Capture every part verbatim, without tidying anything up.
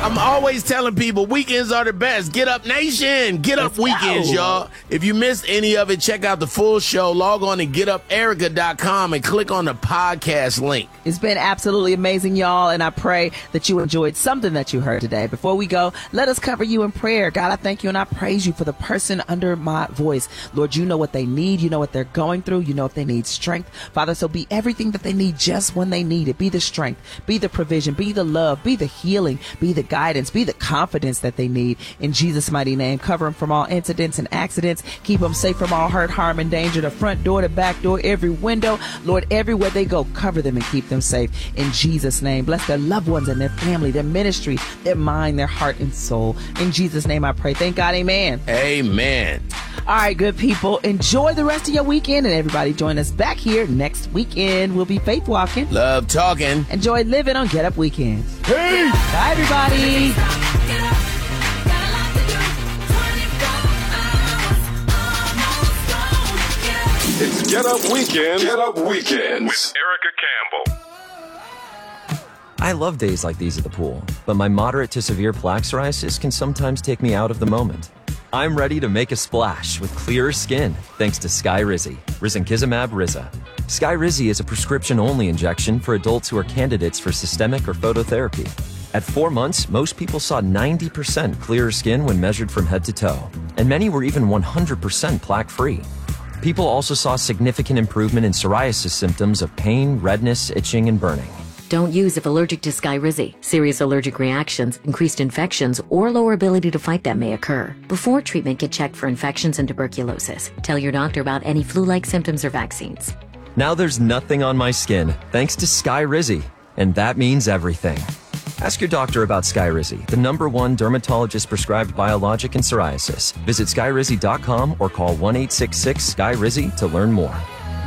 I'm always telling people weekends are the best. Get Up Nation. Get Up Let's Weekends, go. y'all. If you missed any of it, check out the full show. Log on to get up erica dot com and click on the podcast link. It's been absolutely amazing, y'all, and I pray that you enjoyed something that you heard today. Before we go, let us cover you in prayer. God, I thank you and I praise you for the person under my voice. Lord, you know what they need. You know what they're going through. You know if they need strength. Father, so be everything that they need just when they need it. Be the strength, be the provision, be the love, be the healing, be the guidance, be the confidence that they need. In Jesus' mighty name, cover them from all incidents and accidents. Keep them safe from all hurt, harm, and danger. The front door, the back door, every window. Lord, everywhere they go, cover them and keep them safe. In Jesus' name, bless their loved ones and their family, their ministry, their mind, their heart, and soul. In Jesus' name I pray. Thank God, amen. Amen. All right, good people. Enjoy the rest of your weekend, and everybody join us back here next weekend. We'll be faith walking. Love talking. Enjoy living on Get Up Weekends. Peace. Bye, everybody. It's Get Up Weekend. Get Up Weekends with Erica Campbell. I love days like these at the pool, but my moderate to severe plaque psoriasis can sometimes take me out of the moment. I'm ready to make a splash with clearer skin thanks to Skyrizi, risankizumab Riza. Skyrizi is a prescription-only injection for adults who are candidates for systemic or phototherapy. At four months, most people saw ninety percent clearer skin when measured from head to toe, and many were even one hundred percent plaque-free. People also saw significant improvement in psoriasis symptoms of pain, redness, itching, and burning. Don't use if allergic to Skyrizi. Serious allergic reactions, increased infections, or lower ability to fight them may occur. Before treatment, get checked for infections and tuberculosis. Tell your doctor about any flu-like symptoms or vaccines. Now there's nothing on my skin thanks to Skyrizi, and that means everything. Ask your doctor about Skyrizi, the number one dermatologist-prescribed biologic in psoriasis. Visit skyrizi dot com or call one eight six six S K Y R I Z Y to learn more.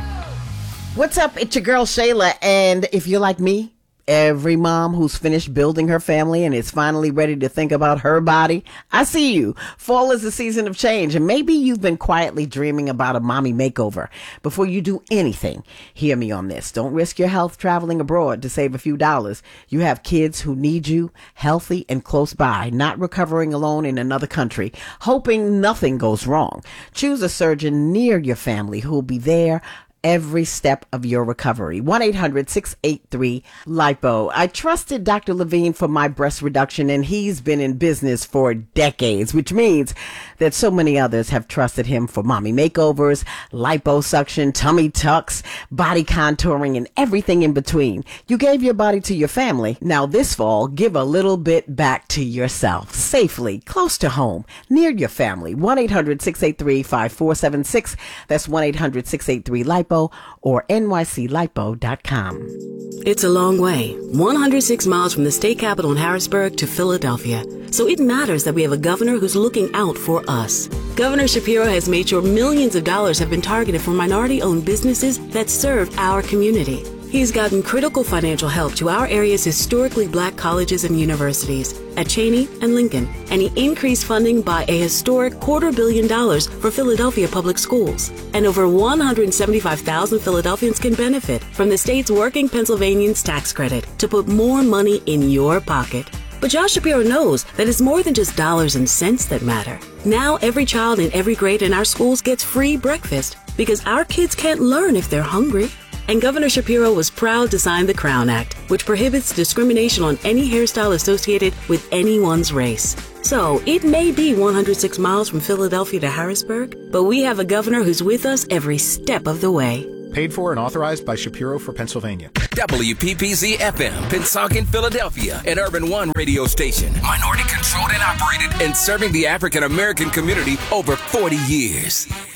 What's up? It's your girl Shayla, and if you're like me, every mom who's finished building her family and is finally ready to think about her body, I see you. Fall is the season of change, and maybe you've been quietly dreaming about a mommy makeover. Before you do anything, hear me on this. Don't risk your health traveling abroad to save a few dollars. You have kids who need you, healthy and close by, not recovering alone in another country, hoping nothing goes wrong. Choose a surgeon near your family who will be there every step of your recovery. one eight hundred six eight three lipo. I trusted Doctor Levine for my breast reduction, and he's been in business for decades, which means that so many others have trusted him for mommy makeovers, liposuction, tummy tucks, body contouring, and everything in between. You gave your body to your family. Now this fall, give a little bit back to yourself, safely, close to home, near your family. one eight hundred six eight three five four seven six. That's one eight hundred six eight three lipo or N Y C lipo dot com. It's a long way, one hundred six miles from the state capital in Harrisburg to Philadelphia. So it matters that we have a governor who's looking out for us. Governor Shapiro has made sure millions of dollars have been targeted for minority-owned businesses that serve our community. He's gotten critical financial help to our area's historically black colleges and universities at Cheney and Lincoln, and he increased funding by a historic quarter billion dollars for Philadelphia public schools. And over one hundred seventy-five thousand Philadelphians can benefit from the state's Working Pennsylvanians tax credit to put more money in your pocket. But Josh Shapiro knows that it's more than just dollars and cents that matter. Now every child in every grade in our schools gets free breakfast because our kids can't learn if they're hungry. And Governor Shapiro was proud to sign the Crown Act, which prohibits discrimination on any hairstyle associated with anyone's race. So it may be one hundred six miles from Philadelphia to Harrisburg, but we have a governor who's with us every step of the way. Paid for and authorized by Shapiro for Pennsylvania. W P P Z F M, Pensacola, Philadelphia, an Urban One radio station. Minority controlled and operated and serving the African American community over forty years.